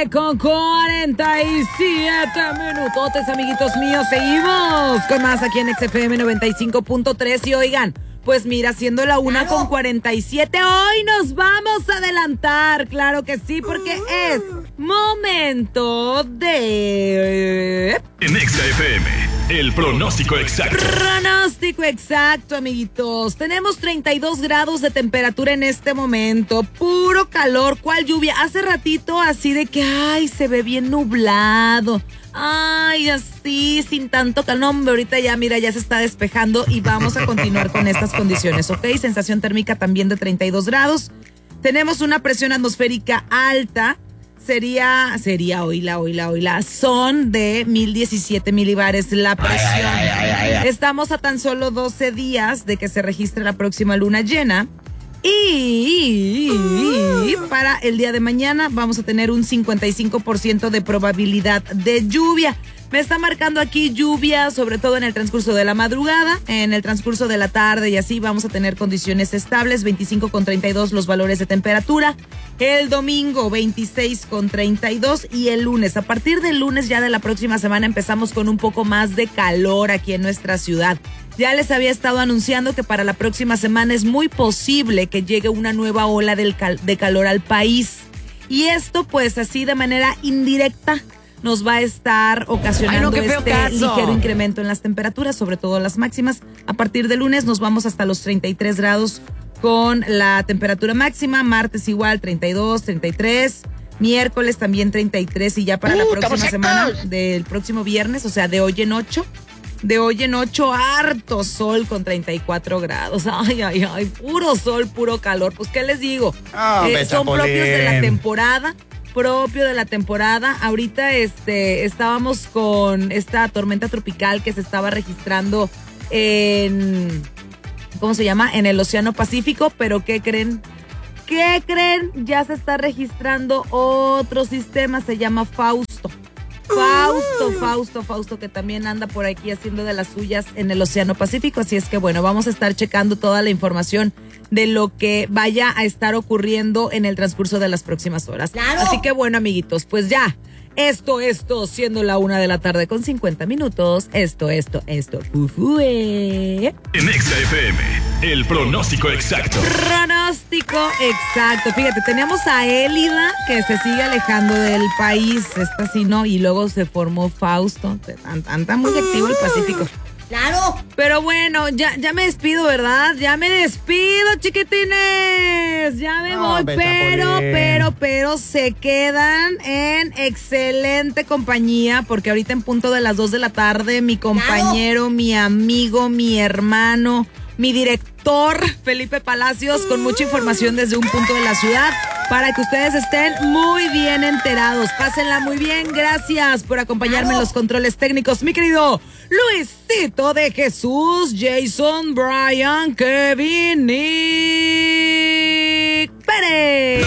con 47 minutotes, amiguitos míos. Seguimos con más aquí en XFM 95.3. Y oigan, pues mira, siendo la 1:47, hoy nos vamos a adelantar. Claro que sí, porque es momento de... En XFM. El pronóstico exacto. Pronóstico exacto, amiguitos. Tenemos 32 grados de temperatura en este momento. Puro calor. ¿Cuál lluvia? Hace ratito así de que, ay, se ve bien nublado. Ay, así, sin tanto calor. No, hombre, ahorita ya, mira, ya se está despejando y vamos a continuar con estas condiciones, ¿ok? Sensación térmica también de 32 grados. Tenemos una presión atmosférica alta. Sería, oíla, son de 1017 milibares la presión. Estamos a tan solo 12 días de que se registre la próxima luna llena. Y para el día de mañana vamos a tener un 55% de probabilidad de lluvia. Me está marcando aquí lluvia, sobre todo en el transcurso de la madrugada, en el transcurso de la tarde y así vamos a tener condiciones estables, 25,32 los valores de temperatura. El domingo 26,32 y el lunes. A partir del lunes ya de la próxima semana empezamos con un poco más de calor aquí en nuestra ciudad. Ya les había estado anunciando que para la próxima semana es muy posible que llegue una nueva ola de calor al país. Y esto pues así de manera indirecta nos va a estar ocasionando ligero incremento en las temperaturas, sobre todo las máximas. A partir de lunes nos vamos hasta los 33 grados con la temperatura máxima. Martes igual 32, 33. Miércoles también 33 y ya para la próxima semana del próximo viernes, o sea, de hoy en 8, harto sol con 34 grados. Ay, puro sol, puro calor. Pues, ¿qué les digo? Son propios de la temporada. Ahorita estábamos con esta tormenta tropical que se estaba registrando en, ¿cómo se llama? En el Océano Pacífico, pero ¿qué creen? Ya se está registrando otro sistema, se llama Fausto, que también anda por aquí haciendo de las suyas en el Océano Pacífico. Así es que bueno, vamos a estar checando toda la información de lo que vaya a estar ocurriendo en el transcurso de las próximas horas. ¡Claro! Así que bueno, amiguitos, pues ya, esto, siendo la 1:50 p.m, esto. En XFM, el pronóstico exacto. Fíjate, tenemos a Élida que se sigue alejando del país, esta sí no, y luego se formó Fausto, anda muy activo el Pacífico. ¡Claro! Pero bueno, ya me despido, ¿verdad? Ya me despido, chiquitines. Ya me voy, pero se quedan en excelente compañía, porque ahorita en punto de las 2 de la tarde, mi compañero, mi amigo, mi hermano, mi director, Felipe Palacios, con mucha información desde un punto de la ciudad, para que ustedes estén muy bien enterados. Pásenla muy bien. Gracias por acompañarme en los controles técnicos, mi querido Luisito de Jesús, Jason, Brian, Kevin y Pérez.